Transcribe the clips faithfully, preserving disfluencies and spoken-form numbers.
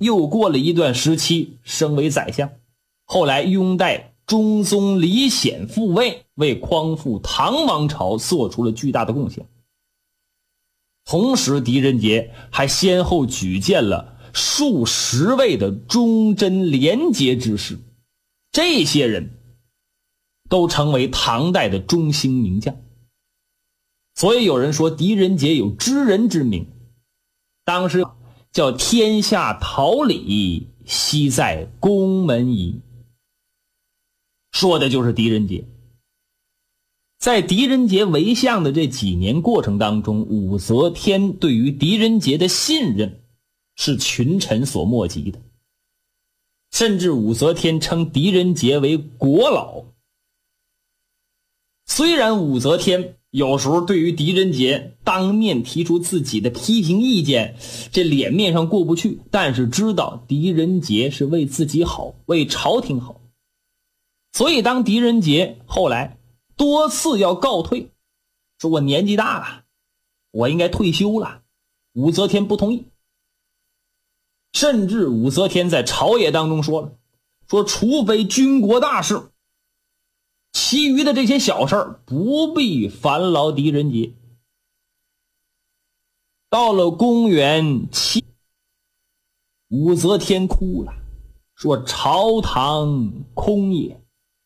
又过了一段时期升为宰相，后来拥戴中宗李显复位，为匡复唐王朝做出了巨大的贡献。同时狄仁杰还先后举荐了数十位的忠贞廉洁之士，这些人都成为唐代的中兴名将。所以有人说狄仁杰有知人之名，当时叫天下桃李，悉在宫门仪，说的就是狄仁杰。在狄仁杰为相的这几年过程当中，武则天对于狄仁杰的信任是群臣所莫及的，甚至武则天称狄仁杰为国老。虽然武则天有时候对于狄仁杰当面提出自己的批评意见，这脸面上过不去，但是知道狄仁杰是为自己好，为朝廷好。所以当狄仁杰后来多次要告退，说我年纪大了，我应该退休了，武则天不同意。甚至武则天在朝野当中说了，说除非军国大事，其余的这些小事儿不必烦劳狄仁杰。到了公元七，武则天哭了，说朝堂空也。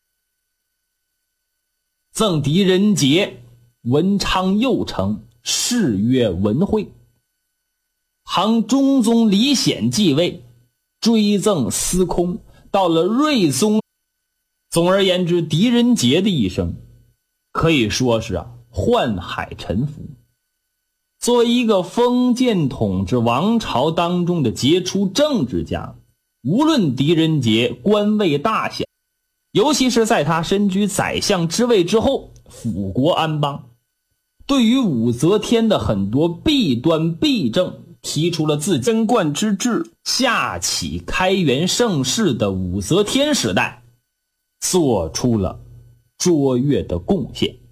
赠狄仁杰文昌右丞，谥曰文惠。唐中宗李显继位，追赠司空，到了睿宗。总而言之，狄仁杰的一生可以说是啊宦海沉浮。作为一个封建统治王朝当中的杰出政治家，无论狄仁杰官位大小，尤其是在他身居宰相之位之后，辅国安邦，对于武则天的很多弊端弊政提出了自贞观之治，下启开元盛世的武则天时代做出了卓越的贡献。